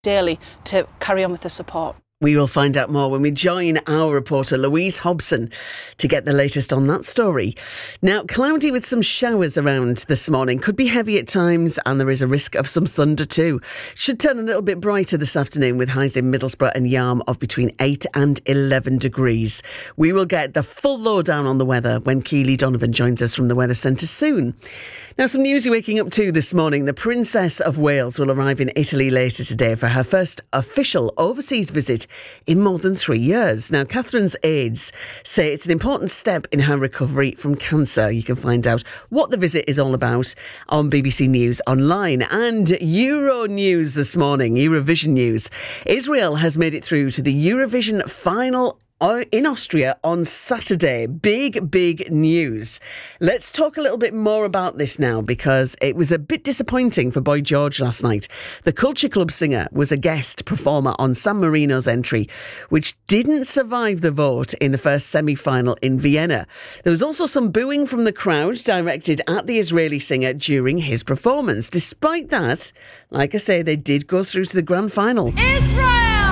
daily to carry on with the support. We will find out more when we join our reporter Louise Hobson to get the latest on that story. Now, cloudy with some showers around this morning. Could be heavy at times, and there is a risk of some thunder too. Should turn a little bit brighter this afternoon with highs in Middlesbrough and Yarm of between 8 and 11 degrees. We will get the full lowdown on the weather when Keely Donovan joins us from the Weather Centre soon. Now, some news you're waking up to this morning. The Princess of Wales will arrive in Italy later today for her first official overseas visit in more than 3 years. Now, Catherine's aides say it's an important step in her recovery from cancer. You can find out what the visit is all about on BBC News Online. And Euro News this morning, Eurovision News. Israel has made it through to the Eurovision final in Austria on Saturday. Big news. Let's talk a little bit more about this now, because it was a bit disappointing for Boy George last night. The Culture Club singer was a guest performer on San Marino's entry, which didn't survive the vote in the first semi-final in Vienna. There was also some booing from the crowd directed at the Israeli singer during his performance. Despite that, like I say, they did go through to the grand final. Israel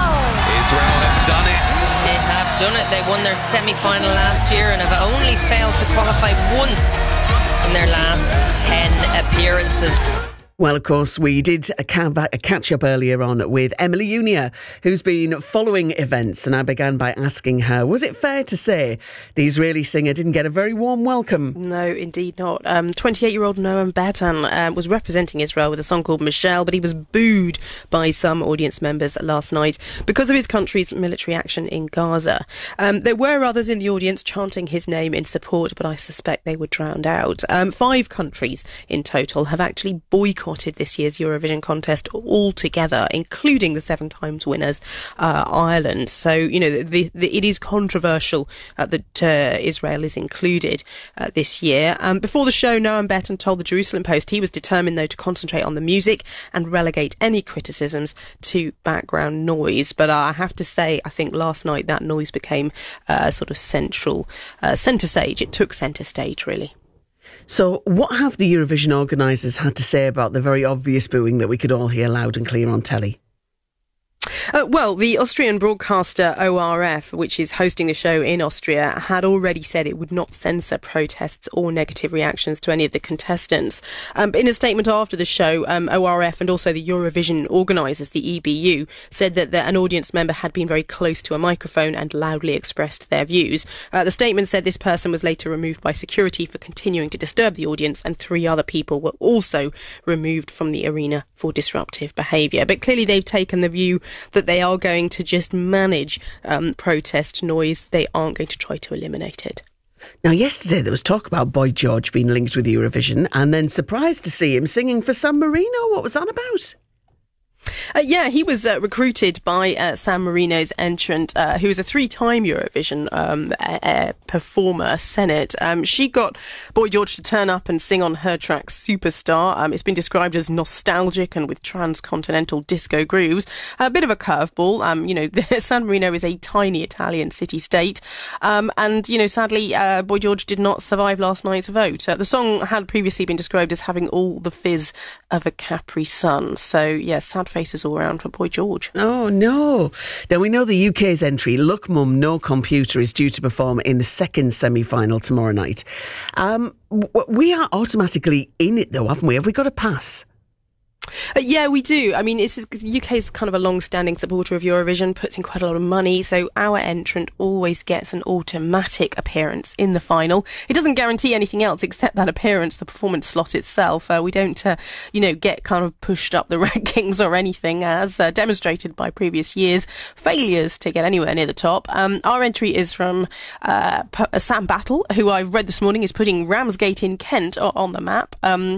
have done it. They have done it. They won their semi-final last year and have only failed to qualify once in their last 10 appearances. Well, of course, we did a catch-up earlier on with Emily Unia, who's been following events, and I began by asking her, was it fair to say the Israeli singer didn't get a very warm welcome? No, indeed not. 28-year-old Noam Betan was representing Israel with a song called Michelle, but he was booed by some audience members last night because of his country's military action in Gaza. There were others in the audience chanting his name in support, but I suspect they were drowned out. 5 countries in total have actually boycotted this year's Eurovision contest altogether, including the 7 times winners, Ireland. So, you know, it is controversial that Israel is included this year. Before the show, Noam Betan told the Jerusalem Post he was determined, though, to concentrate on the music and relegate any criticisms to background noise. But I have to say, I think last night that noise became sort of centre stage. It took centre stage, really. So what have the Eurovision organisers had to say about the very obvious booing that we could all hear loud and clear on telly? Well, the Austrian broadcaster ORF, which is hosting the show in Austria, had already said it would not censor protests or negative reactions to any of the contestants. But in a statement after the show, ORF and also the Eurovision organisers, the EBU, said that an audience member had been very close to a microphone and loudly expressed their views. The statement said this person was later removed by security for continuing to disturb the audience, and 3 other people were also removed from the arena for disruptive behaviour. But clearly they've taken the view that they are going to just manage protest noise. They aren't going to try to eliminate it. Now, yesterday there was talk about Boy George being linked with Eurovision, and then surprised to see him singing for San Marino. What was that about? Yeah, he was recruited by San Marino's entrant, who was a 3-time Eurovision performer, Senate. She got Boy George to turn up and sing on her track Superstar. It's been described as nostalgic and with transcontinental disco grooves. A bit of a curveball. You know, San Marino is a tiny Italian city-state. And, you know, sadly, Boy George did not survive last night's vote. The song had previously been described as having all the fizz of a Capri Sun. So, yeah, sad faces all around for Boy George. Oh, no. Now, we know the UK's entry, Look Mum, No Computer, is due to perform in the second semi-final tomorrow night. We are automatically in it, though, haven't we? Have we got a pass? Yeah, we do. I mean, the UK is kind of a long-standing supporter of Eurovision, puts in quite a lot of money, so our entrant always gets an automatic appearance in the final. It doesn't guarantee anything else except that appearance, the performance slot itself. We don't, get kind of pushed up the rankings or anything, as demonstrated by previous years' failures to get anywhere near the top. Our entry is from Sam Battle, who I've read this morning is putting Ramsgate in Kent on the map.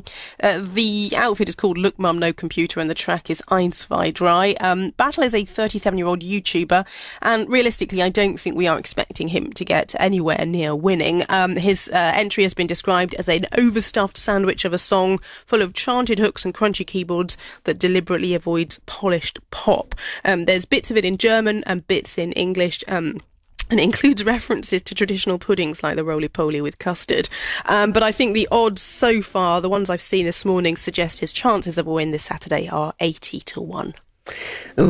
The outfit is called Look Mum, No Computer, and the track is Eins, Zwei, Drei. Battle is a 37-year-old YouTuber, and realistically, I don't think we are expecting him to get anywhere near winning. His entry has been described as an overstuffed sandwich of a song full of chanted hooks and crunchy keyboards that deliberately avoids polished pop. There's bits of it in German and bits in English. And it includes references to traditional puddings like the roly-poly with custard. But I think the odds so far, the ones I've seen this morning, suggest his chances of a win this Saturday are 80 to 1. Oh,